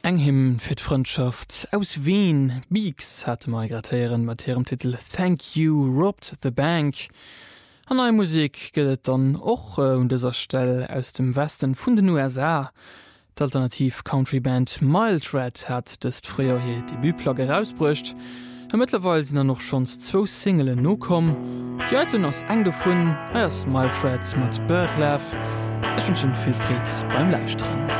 Enghim fir d'Freundschaft aus Wien. Beaks hat migratieren mat ihrem Titel „Thank You Robbed the Bank". An neue Musik gëtt dann och dieser Stelle aus dem Westen vun den USA. D'Alternativ Countryband Mildred hat dest früher hier Debütplage rausbrucht. Mittlerweile sind noch schon 2 Singlen no kom. Die heute ass eng davon als Mildred mat Birdlaugh. Ich wünsche viel Frieds beim Livestream.